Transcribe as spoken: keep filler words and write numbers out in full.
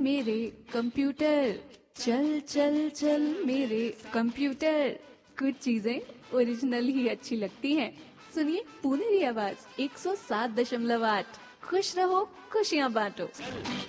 मेरे कंप्यूटर, चल चल चल मेरे कंप्यूटर। कुछ चीजें ओरिजिनल ही अच्छी लगती हैं। सुनिए पुनेरी आवाज एक सौ सात दशमलव आठ। खुश रहो, खुशियाँ बांटो।